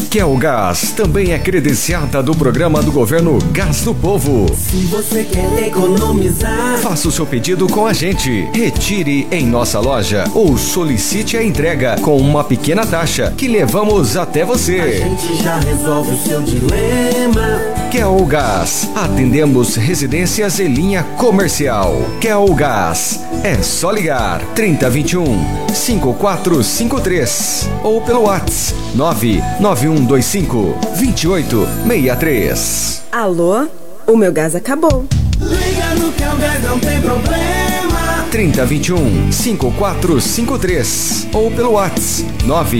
Kelgás também é credenciada do programa do governo Gás do Povo. Se você quer economizar, faça o seu pedido com a gente. Retire em nossa loja ou solicite a entrega com uma pequena taxa que levamos até você. A gente já resolve o seu dilema. Kelgás, atendemos residências e linha comercial. Kelgás, é só ligar 3021-5453 ou pelo WhatsApp 99125-2863. Alô? O meu gás acabou. Liga no Kelgás, não tem problema. 3021-5453 ou pelo WhatsApp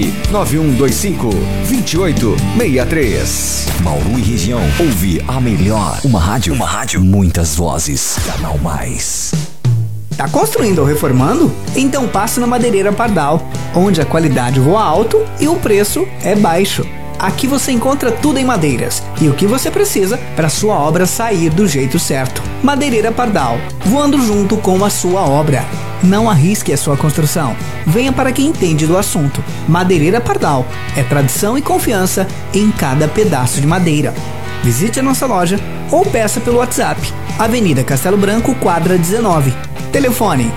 99125-2863. Bauru e região, ouve a melhor. Uma rádio, muitas vozes. Canal Mais. Tá construindo ou reformando? Então passe na Madeireira Pardal, onde a qualidade voa alto e o preço é baixo. Aqui você encontra tudo em madeiras e o que você precisa para sua obra sair do jeito certo. Madeireira Pardal, voando junto com a sua obra. Não arrisque a sua construção. Venha para quem entende do assunto. Madeireira Pardal é tradição e confiança em cada pedaço de madeira. Visite a nossa loja ou peça pelo WhatsApp. Avenida Castelo Branco, quadra 19. Telefone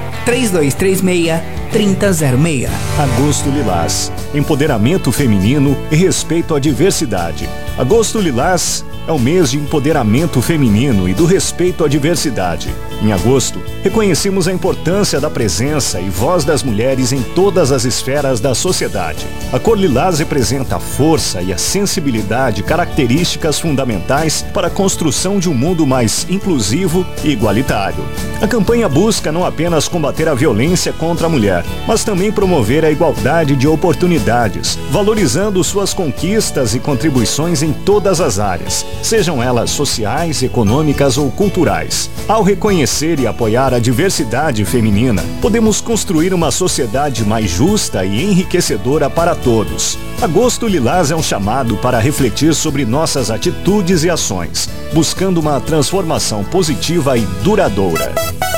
3236-3006. Agosto Lilás, empoderamento feminino e respeito à diversidade. Agosto Lilás é o mês de empoderamento feminino e do respeito à diversidade. Em agosto, reconhecemos a importância da presença e voz das mulheres em todas as esferas da sociedade. A cor lilás representa a força e a sensibilidade, características fundamentais para a construção de um mundo mais inclusivo e igualitário. A campanha busca não apenas combater a violência contra a mulher, mas também promover a igualdade de oportunidades, valorizando suas conquistas e contribuições em todas as áreas, sejam elas sociais, econômicas ou culturais. Ao reconhecer e apoiar a diversidade feminina, podemos construir uma sociedade mais justa e enriquecedora para todos. Agosto Lilás é um chamado para refletir sobre nossas atitudes e ações, buscando uma transformação positiva e duradoura.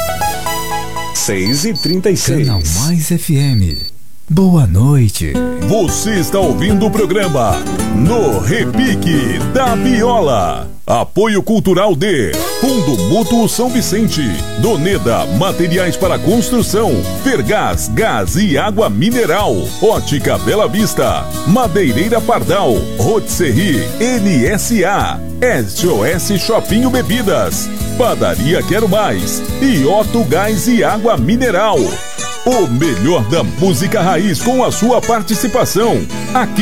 6h36. Canal Mais FM. Boa noite. Você está ouvindo o programa No Repique da Viola. Apoio cultural de Fundo Mútuo São Vicente, Doneda Materiais para Construção, Fergás Gás e Água Mineral, Ótica Bela Vista, Madeireira Pardal, Rotisserie NSA, SOS Shopping Bebidas, Padaria Quero Mais e Otto Gás e Água Mineral. O melhor da música raiz com a sua participação aqui